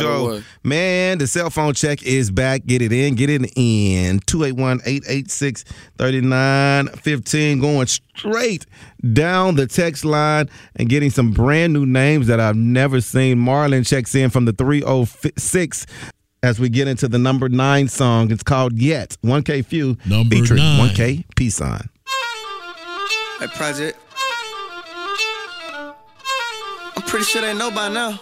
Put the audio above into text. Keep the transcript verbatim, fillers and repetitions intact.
show. way. Man, the cell phone check is back. Get it in. Get it in. two eight one, eight eight six, three nine one five. Going straight down the text line and getting some brand new names that I've never seen. Marlon checks in from the three oh six as we get into the number nine song. It's called Yet. one K Few Number featuring nine. one K Peace Sign. Hey, Project. I'm pretty sure they know by now.